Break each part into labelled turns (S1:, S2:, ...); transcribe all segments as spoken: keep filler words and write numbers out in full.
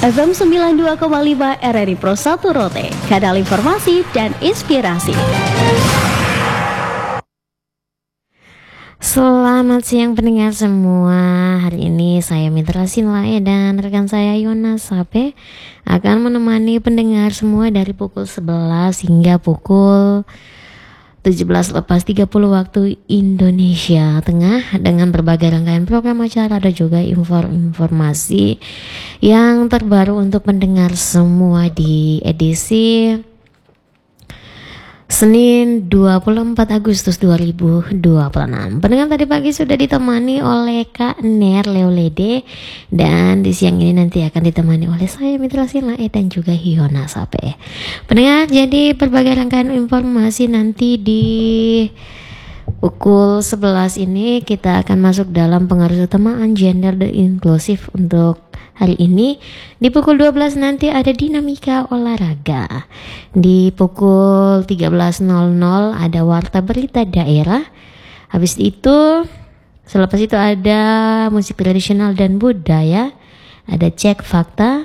S1: F M sembilan puluh dua koma lima R R I Pro satu Rote, kanal informasi dan inspirasi.
S2: Selamat siang pendengar semua. Hari ini saya Mitra Sinlae dan rekan saya Yona Sape akan menemani pendengar semua dari pukul sebelas hingga pukul tujuh belas lepas tiga puluh waktu Indonesia Tengah dengan berbagai rangkaian program acara dan juga informasi yang terbaru untuk pendengar semua di edisi Senin dua puluh empat Agustus dua ribu dua puluh enam. Pendengar tadi pagi sudah ditemani oleh Kak Ner Leolede, dan di siang ini nanti akan ditemani oleh saya Mitra Sinlae dan juga Hiona Sape. Pendengar, jadi berbagai rangkaian informasi nanti di pukul sebelas ini kita akan masuk dalam pengaruh utamaan gender dan inklusif untuk hari ini. Di pukul dua belas nanti ada dinamika olahraga. Di pukul tiga belas nol nol ada warta berita daerah. Habis itu, selepas itu ada musik tradisional dan budaya. Ada cek fakta.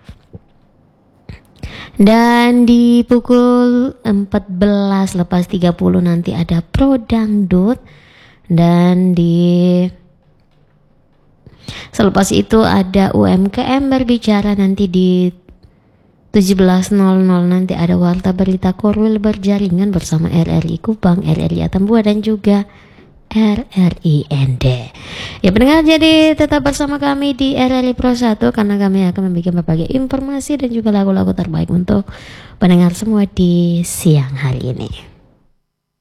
S2: Dan di pukul empat belas lepas tiga puluh nanti ada Pro Dangdut. Dan di selepas itu ada U M K M berbicara. Nanti di tujuh belas nol nol nanti ada warta berita Korwil berjaringan bersama R R I Kupang, R R I Atambua dan juga R R I N D. Ya pendengar, jadi tetap bersama kami di R R I Pro satu karena kami akan membuat berbagai informasi dan juga lagu-lagu terbaik untuk pendengar semua di siang hari ini.